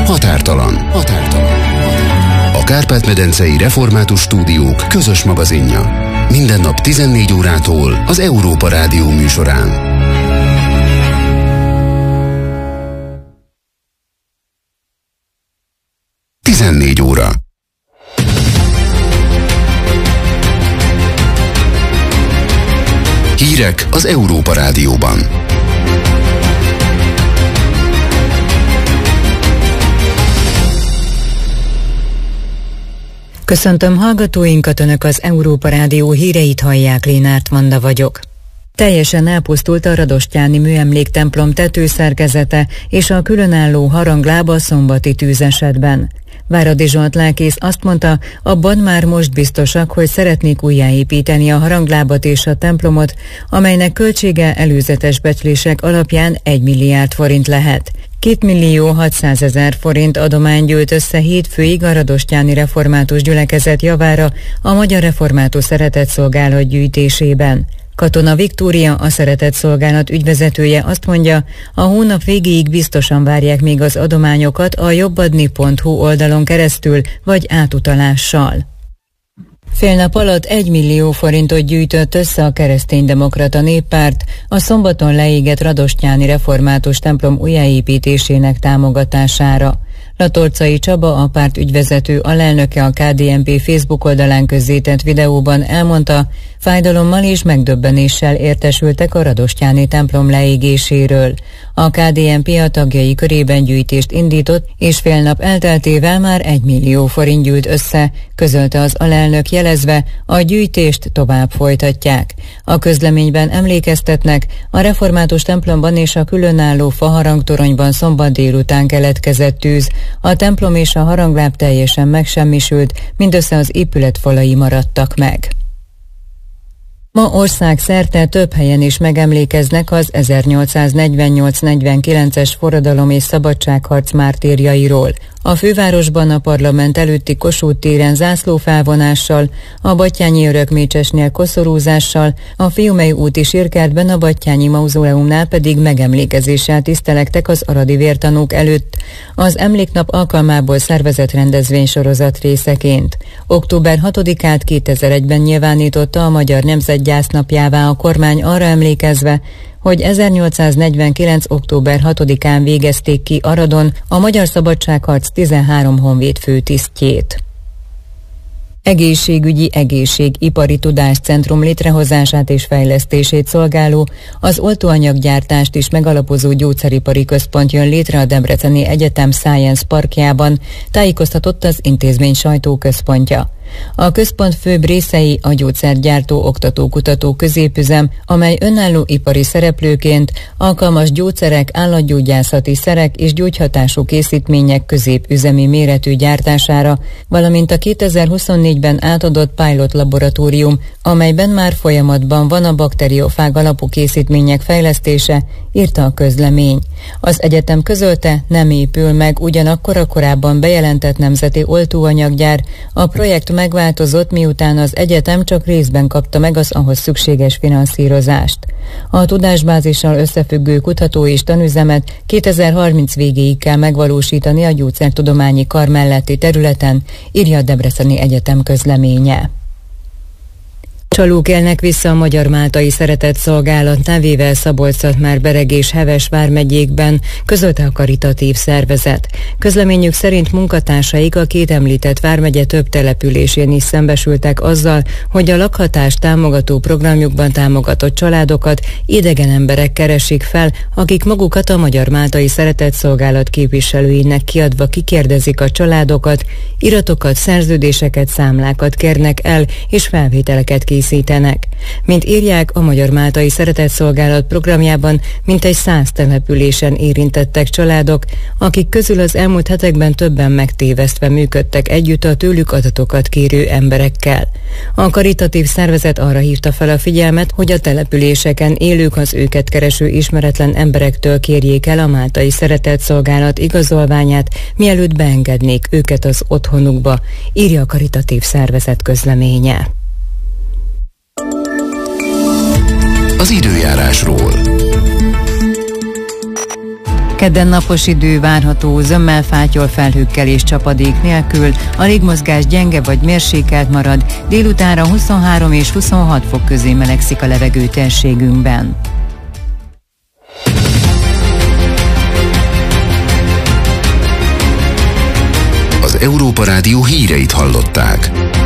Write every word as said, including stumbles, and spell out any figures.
Határtalan. Határtalan. A Kárpát-medencei Református Stúdiók közös magazinja. Minden nap tizennégy órától az Európa Rádió műsorán. tizennégy óra. Hírek az Európa Rádióban. Köszöntöm hallgatóinkat, Önök az Európa Rádió híreit hallják, Lénárt Vanda vagyok. Teljesen elpusztult a Radostyáni műemléktemplom tetőszerkezete és a különálló haranglába a szombati tűzesetben. Váradi Zsolt lelkész azt mondta, abban már most biztosak, hogy szeretnék újjáépíteni a haranglábat és a templomot, amelynek költsége előzetes becslések alapján egy milliárd forint lehet. két millió hatszázezer forint adomány gyűlt össze hétfőig a Radostyáni Református Gyülekezet javára a Magyar Református Szeretetszolgálat gyűjtésében. Katona Viktória, a Szeretetszolgálat ügyvezetője azt mondja, a hónap végéig biztosan várják még az adományokat a jobbadni pont hu oldalon keresztül vagy átutalással. Fél nap alatt egy millió forintot gyűjtött össze a Kereszténydemokrata Néppárt a szombaton leégett Radostyáni Református templom újjáépítésének támogatására. Latorcai Csaba, a párt ügyvezető alelnöke a ká dé en pé Facebook oldalán közzétett videóban elmondta, fájdalommal és megdöbbenéssel értesültek a Radostyáni templom leégéséről. A ká dé en pé a tagjai körében gyűjtést indított, és fél nap elteltével már egy millió forint gyűlt össze, közölte az alelnök, jelezve, a gyűjtést tovább folytatják. A közleményben emlékeztetnek, a református templomban és a különálló faharangtoronyban szombat délután keletkezett tűz. A templom és a harangláb teljesen megsemmisült, mindössze az épület falai maradtak meg. Ma országszerte több helyen is megemlékeznek az ezernyolcszáznegyvennyolc negyvenkilences forradalom és szabadságharc mártírjairól. A fővárosban a parlament előtti Kossuth téren zászlófelvonással, a Batthyány Örökmécsesnél koszorúzással, a Fiumei úti sírkertben a Batthyányi mauzóleumnál pedig megemlékezéssel tisztelektek az aradi vértanúk előtt, az emléknap alkalmából szervezett rendezvénysorozat részeként. október hatodikát kétezer-egyben nyilvánította a Magyar Nemzet gyásznapjává a kormány arra emlékezve, hogy ezernyolcszáznegyvenkilenc. október hatodikán végezték ki Aradon a Magyar Szabadságharc tizenhárom honvéd főtisztjét. Egészségügyi egészségipari tudáscentrum létrehozását és fejlesztését szolgáló, az oltóanyaggyártást is megalapozó gyógyszeripari központ jön létre a Debreceni Egyetem Science Parkjában, tájékoztatott az intézmény sajtóközpontja. A központ főbb részei a gyógyszergyártó oktató-kutató középüzem, amely önálló ipari szereplőként alkalmas gyógyszerek, állatgyógyászati szerek és gyógyhatású készítmények középüzemi méretű gyártására, valamint a kétezer-huszonnégyben átadott pilot laboratórium, amelyben már folyamatban van a bakteriofág alapú készítmények fejlesztése, írta a közlemény. Az egyetem közölte, nem épül meg ugyanakkor a korábban bejelentett nemzeti oltóanyaggyár, a projekt megváltozott, miután az egyetem csak részben kapta meg az ahhoz szükséges finanszírozást. A tudásbázissal összefüggő kutató és tanüzemet kétezer-harminc végéig kell megvalósítani a gyógyszertudományi kar melletti területen, írja a Debreceni Egyetem közleménye. Csalók élnek vissza a Magyar-Máltai Szeretetszolgálat nevével Szabolcs-Szatmár-Bereg és Heves vármegyékben, közölte a karitatív szervezet. Közleményük szerint munkatársaik a két említett vármegye több településén is szembesültek azzal, hogy a lakhatást támogató programjukban támogatott családokat idegen emberek keresik fel, akik magukat a Magyar-Máltai Szeretetszolgálat képviselőinek kiadva kikérdezik a családokat, iratokat, szerződéseket, számlákat kérnek el és felvételeket készítenek. Mint írják, a Magyar-Máltai Szeretetszolgálat programjában mintegy száz településen érintettek családok, akik közül az elmúlt hetekben többen megtévesztve működtek együtt a tőlük adatokat kérő emberekkel. A karitatív szervezet arra hívta fel a figyelmet, hogy a településeken élők az őket kereső ismeretlen emberektől kérjék el a Máltai Szeretetszolgálat igazolványát, mielőtt beengednék őket az otthonukba, írja a karitatív szervezet közleménye. Az időjárásról. Kedden napos idő várható, zömmel, fátyol, felhőkkel és csapadék nélkül, a légmozgás gyenge vagy mérsékelt marad, délutánra huszonhárom és huszonhat fok közé melegszik a levegő térségünkben. Az Európa Rádió híreit hallották.